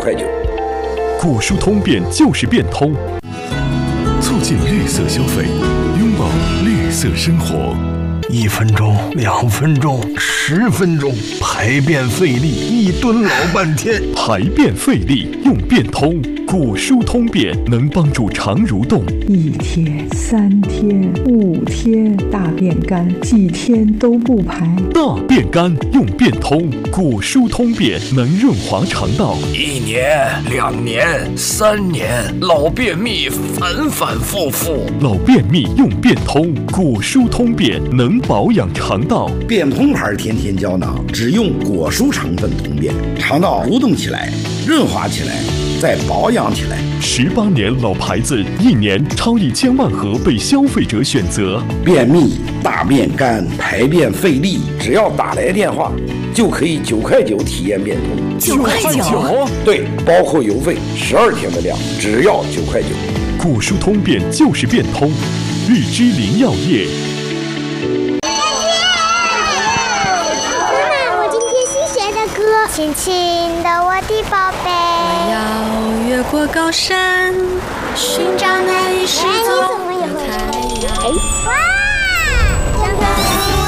9.9。 果蔬通便就是变通，促进绿色消费，拥抱绿色生活。 1分钟、2分钟、10分钟，排便费力，1吨老半天。 排便费力用变通，果蔬通便能帮助肠蠕动。 1天、3天、5天，大便干，几天都不排。 大便干用变通，果蔬通便能润滑肠道。 1年、2年、3年，老便秘反反复复。 老便秘用变通，果蔬通便能保养肠道。 变通牌天天胶囊只用果蔬成分通便，肠道蠕动起来，润滑起来，再保养起来。 18年老牌子，1年超1000万盒被消费者选择。 便秘、大便干、排便费力，只要打来电话，就可以9.9体验变通。 9.9？ 对，包括邮费，12天的量，只要9.9。 果蔬通便就是变通，日之林药业。 轻轻的我的宝贝， 我要越过高山，寻找那一失踪的太阳。